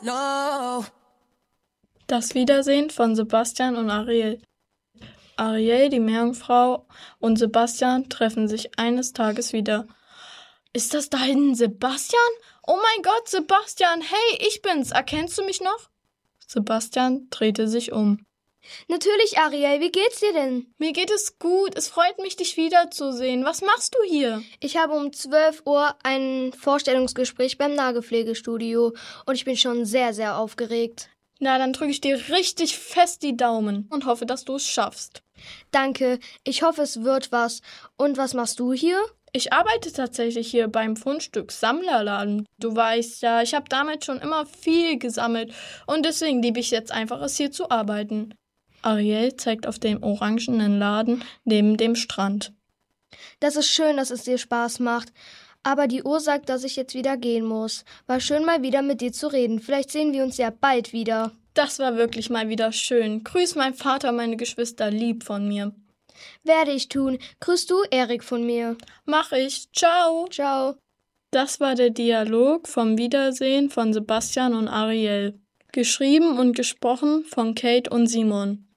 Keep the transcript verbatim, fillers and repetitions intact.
No. Das Wiedersehen von Sebastian und Ariel. Ariel, die Meerjungfrau, und Sebastian treffen sich eines Tages wieder. Ist das da hinten Sebastian? Oh mein Gott, Sebastian, hey, ich bin's. Erkennst du mich noch? Sebastian drehte sich um. Natürlich, Ariel, wie geht's dir denn? Mir geht es gut, es freut mich, dich wiederzusehen. Was machst du hier? Ich habe um zwölf Uhr ein Vorstellungsgespräch beim Nagelpflegestudio und ich bin schon sehr, sehr aufgeregt. Na, dann drücke ich dir richtig fest die Daumen und hoffe, dass du es schaffst. Danke, ich hoffe, es wird was. Und was machst du hier? Ich arbeite tatsächlich hier beim Fundstück-Sammlerladen. Du weißt ja, ich habe damit schon immer viel gesammelt und deswegen liebe ich jetzt einfach, es hier zu arbeiten. Ariel zeigt auf den orangenen Laden neben dem Strand. Das ist schön, dass es dir Spaß macht. Aber die Uhr sagt, dass ich jetzt wieder gehen muss. War schön, mal wieder mit dir zu reden. Vielleicht sehen wir uns ja bald wieder. Das war wirklich mal wieder schön. Grüß mein Vater und meine Geschwister lieb von mir. Werde ich tun. Grüß du Erik von mir. Mach ich. Ciao. Ciao. Das war der Dialog vom Wiedersehen von Sebastian und Ariel. Geschrieben und gesprochen von Kate und Simon.